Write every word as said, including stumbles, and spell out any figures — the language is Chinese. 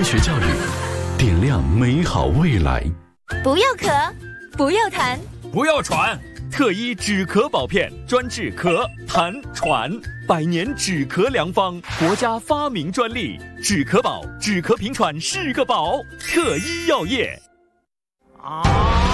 学教育，点亮美好未来。 不要咳，不要痰， 不要喘。特医止咳宝片专治咳、痰、喘，百年止咳良方，国家发明专利。止咳宝，止咳平喘是个宝。特医药业。啊。